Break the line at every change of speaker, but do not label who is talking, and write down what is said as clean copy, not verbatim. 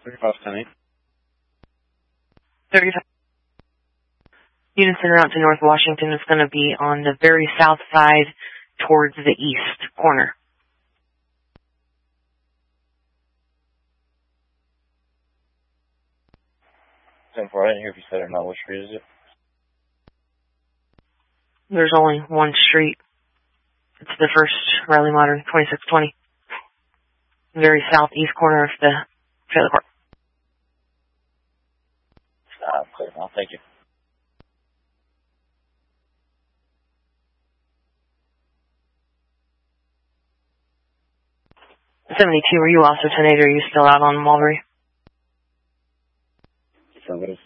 3510.
35. Units in route to North Washington is going to be on the very south side towards the east corner.
10-4, I didn't hear if you said it or not. What street is it?
There's only one street. It's the first Riley Modern, 2620. Very southeast corner of the trailer park.
Clear now. Thank you.
'72, were you also 10-8, or are you still out on Mulberry?
Affirmative.